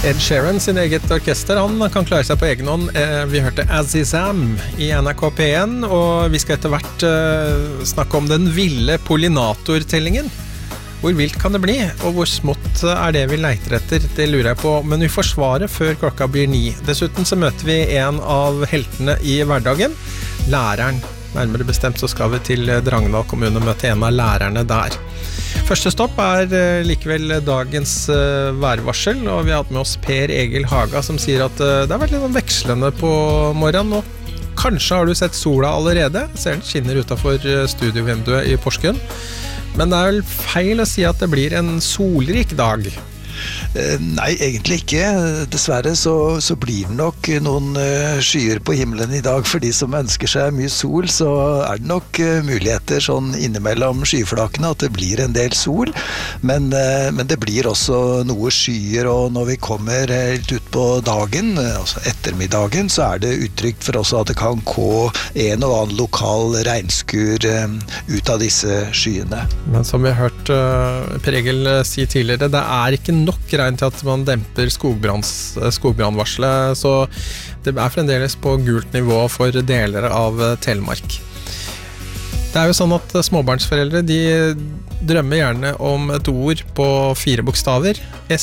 Ed Sheeran sin eget orkester, han kan klare seg på egen hånd. Vi hørte Azizam i NRK P1, og vi skal etter hvert snakke om den ville pollinatortellingen. Hvor vilt kan det bli, og hvor smått er det vi leiter etter? Det lurer jeg på, men vi får svaret før klokka blir 9. Dessuten så møter vi en av heltene i hverdagen, læreren. Nærmere bestemt så skal vi til Drangedal kommune og møte en av lærerne der. Første stopp er likevel dagens værvarsel, og vi har hatt med oss Per Egil Haga som sier at det har vært litt vekslende på morgenen, og kanskje har du sett sola allerede. Ser den skinner utenfor studiovinduet i Porsgrunn. Men det er vel feil å si at det blir en solrik dag. Nei, egentlig ikke. Dessverre så blir det nok noen skyer på himmelen i dag. For de som ønsker seg mye sol, så er det nok muligheter sånn innimellom skyflakene at det blir en del sol. Men det blir også noe skyer, og når vi kommer helt ut på dagen, altså ettermiddagen, så er det uttrykt for oss at det kan gå en og annen lokal regnskur ut av disse skyene. Men som vi har hørt Per Egil si tidligere, det er ikke nok regn til at man demper skogbrannvarselet, så det er fremdeles på gult nivå for deler av Telemark. Det er jo sånn at småbarnsforeldre, de drømmer gjerne om et ord på 4 bokstaver,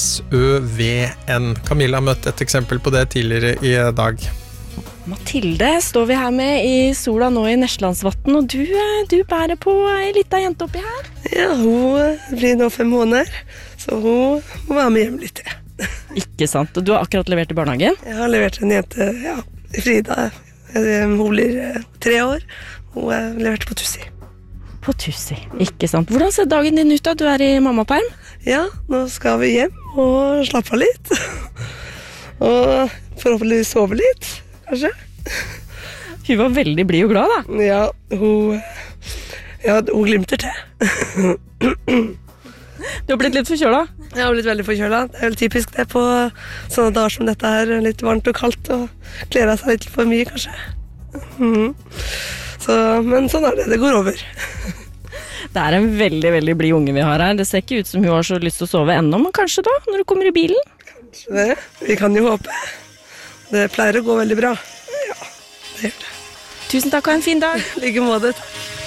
SØVN. Camilla har møtt et eksempel på det tidligere i dag. Mathilde står vi her med i sola nå i Neslandsvatn, og du bærer på en liten jente oppi her. Ja, hun blir nå 5 måneder, så hun må være med hjem litt til. Ikke sant, og du har akkurat levert i barnehagen? Jeg har levert en jente, ja, i Frida. Hun blir 3 år, hun leverte på Tussi. På Tussi, ikke sant. Hvordan ser dagen din ut da? Du er i mammaperm? Ja, nå skal vi hjem og slappe av litt. Og forhåpentligvis sove litt, kanskje. Hun var veldig blid og glad da. Ja, hun glimter til. Du har blitt litt forkjøla? Jeg har blitt veldig forkjøla. Det er vel typisk det på sånne dager som dette her, litt varmt og kaldt, og kler seg litt for mye, kanskje. Men sånn er det, det går over. Det er en veldig, veldig blid unge vi har her. Det ser ikke ut som hun har så lyst til å sove ennå, men kanskje da, når du kommer i bilen? Kanskje det. Vi kan jo håpe. Det pleier å gå veldig bra. Ja, det gjør det. Tusen takk, og en fin dag. I like måte.